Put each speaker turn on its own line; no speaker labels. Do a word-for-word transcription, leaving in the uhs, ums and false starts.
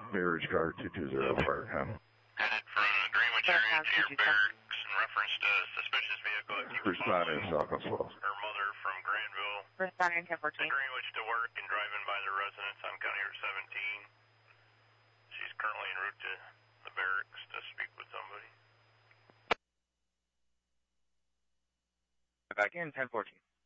Mirage car two two zero Park, huh?
Headed from Greenwich area to your barracks in reference to suspicious vehicle activity.
Responding to Falcon twelve.
Her mother from Granville.
Responding ten fourteen.
To Greenwich to work and driving by the residence on County Route seventeen. She's currently en route to the barracks to speak with somebody.
Back in ten fourteen.